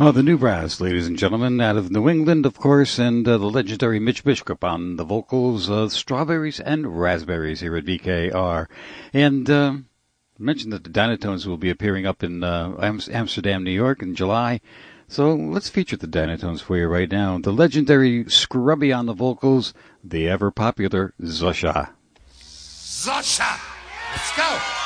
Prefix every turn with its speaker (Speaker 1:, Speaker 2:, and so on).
Speaker 1: Oh, the New Brass, ladies and gentlemen, out of New England, of course, and the legendary Mitch Bishop on the vocals, Strawberries and Raspberries here at VKR. And mentioned that the Dynatones will be appearing up in Amsterdam, New York in July. So let's feature the Dynatones for you right now. The legendary Scrubby on the vocals, the ever-popular Zosha.
Speaker 2: Zosha! Let's go!